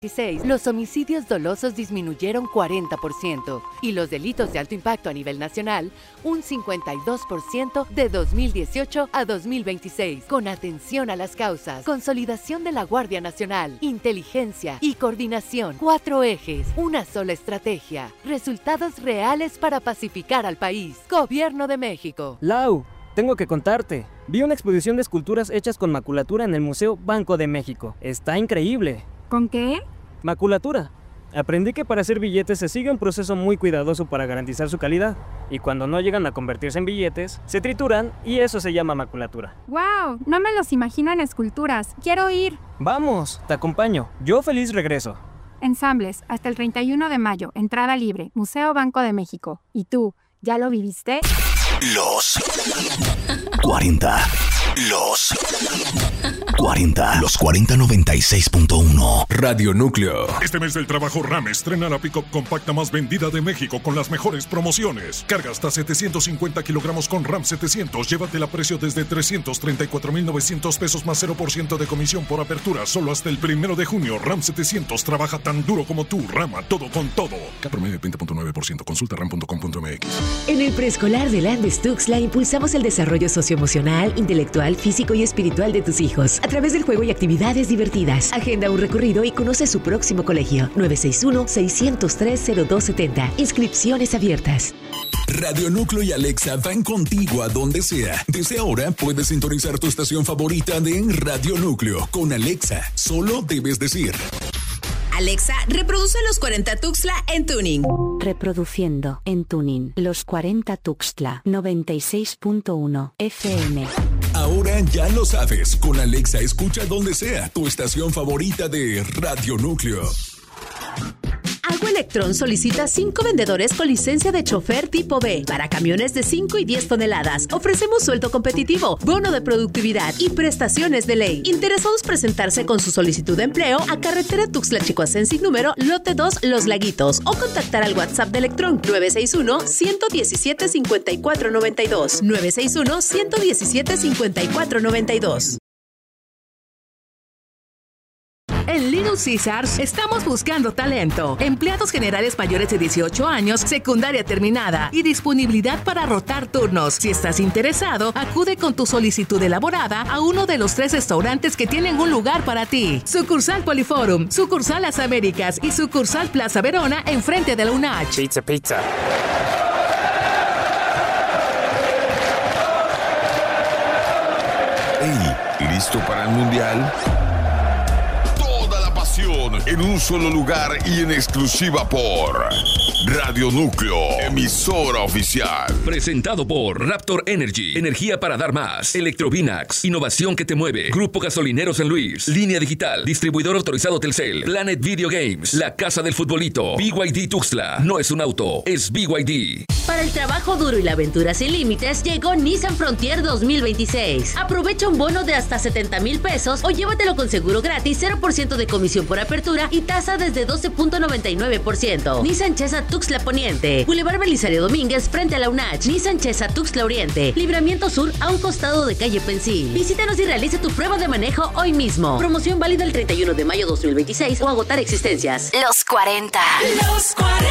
Los homicidios dolosos disminuyeron 40% y los delitos de alto impacto a nivel nacional un 52% de 2018 a 2026. Con atención a las causas, consolidación de la Guardia Nacional, inteligencia y coordinación. 4 ejes, una sola estrategia. Resultados reales para pacificar al país. Gobierno de México. Lau, tengo que contarte. Vi una exposición de esculturas hechas con maculatura en el Museo Banco de México. Está increíble. ¿Con qué? Maculatura. Aprendí que para hacer billetes se sigue un proceso muy cuidadoso para garantizar su calidad. Y cuando no llegan a convertirse en billetes, se trituran y eso se llama maculatura. ¡Wow! No me los imagino en esculturas. ¡Quiero ir! Vamos, te acompaño. Yo feliz regreso. Ensambles, hasta el 31 de mayo. Entrada libre. Museo Banco de México. ¿Y tú, ya lo viviste? Los 40. Los 40. Los 4096.1. Radio Núcleo. Este mes del trabajo RAM estrena la pick-up compacta más vendida de México con las mejores promociones. Carga hasta 750 kilogramos con RAM 700. Llévatela a precio desde 334,900 pesos más 0% de comisión por apertura. Solo hasta el 1 de junio. RAM 700 trabaja tan duro como tú. RAM a todo con todo. K-promedio de 20.9%. Consulta ram.com.mx. En el preescolar de Landes Tuxtla impulsamos el desarrollo socioemocional, intelectual, físico y espiritual de tus hijos a través del juego y actividades divertidas. Agenda un recorrido y conoce su próximo colegio. 961-603-0270. Inscripciones abiertas. Radio Núcleo y Alexa van contigo a donde sea. Desde ahora puedes sintonizar tu estación favorita de Radio Núcleo. Con Alexa, solo debes decir: Alexa, reproduce Los 40 Tuxtla en Tuning. Reproduciendo en Tuning Los 40 Tuxtla 96.1 FM. Ahora ya lo sabes. Con Alexa escucha donde sea tu estación favorita de Radio Núcleo. Agua Electrón solicita 5 vendedores con licencia de chofer tipo B para camiones de 5 y 10 toneladas. Ofrecemos sueldo competitivo, bono de productividad y prestaciones de ley. Interesados presentarse con su solicitud de empleo a carretera Tuxtla-Chicoacensic número Lote 2 Los Laguitos o contactar al WhatsApp de Electrón 961-117-5492. 961-117-5492. En Little Caesars estamos buscando talento, empleados generales mayores de 18 años, secundaria terminada y disponibilidad para rotar turnos. Si estás interesado, acude con tu solicitud elaborada a uno de los 3 restaurantes que tienen un lugar para ti. Sucursal Poliforum, sucursal Las Américas y sucursal Plaza Verona enfrente de la UNACH. Pizza. Hey, ¿listo para el mundial? En un solo lugar y en exclusiva por Radio Núcleo, emisora oficial. Presentado por Raptor Energy, energía para dar más. Electrovinax, innovación que te mueve. Grupo Gasolinero San Luis, Línea Digital, distribuidor autorizado Telcel. Planet Video Games, la casa del futbolito. BYD Tuxtla, no es un auto, es BYD. Para el trabajo duro y la aventura sin límites, llegó Nissan Frontier 2026. Aprovecha un bono de hasta 70,000 pesos o llévatelo con seguro gratis, 0% de comisión por apertura y tasa desde 12.99%. Nissan Chesa Tuxtla Poniente, Boulevard Belisario Domínguez frente a la UNACH. Nissan Chesa Tuxtla Oriente, Libramiento Sur a un costado de calle Pensil. Visítanos y realiza tu prueba de manejo hoy mismo. Promoción válida el 31 de mayo 2026 o agotar existencias. Los 40. Los 40.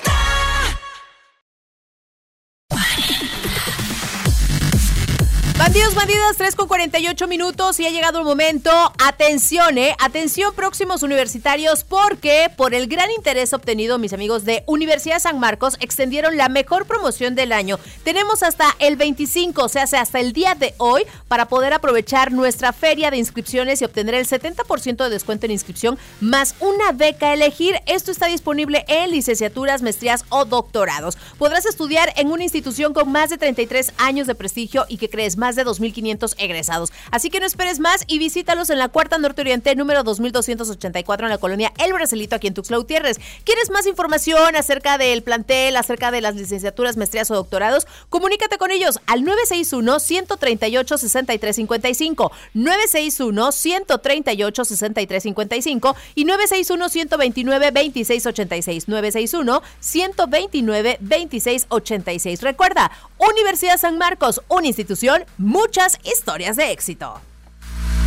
Bandidas, 3:48 y ha llegado el momento. Atención, atención próximos universitarios, porque por el gran interés obtenido, mis amigos de Universidad San Marcos extendieron la mejor promoción del año. Tenemos hasta el 25, o sea, hasta el día de hoy, para poder aprovechar nuestra feria de inscripciones y obtener el 70% de descuento en inscripción, más una beca a elegir. Esto está disponible en licenciaturas, maestrías o doctorados. Podrás estudiar en una institución con más de 33 años de prestigio y que crees más de 2,500 egresados. Así que no esperes más y visítalos en la Cuarta Norte Oriente, número 2284, en la colonia El Bracelito, aquí en Tuxtla Gutiérrez. ¿Quieres más información acerca del plantel, acerca de las licenciaturas, maestrías o doctorados? Comunícate con ellos al 961-138-6355, 961-138-6355 y 961-129-2686, 961-129-2686. Recuerda, Universidad San Marcos, una institución, muchas historias de éxito.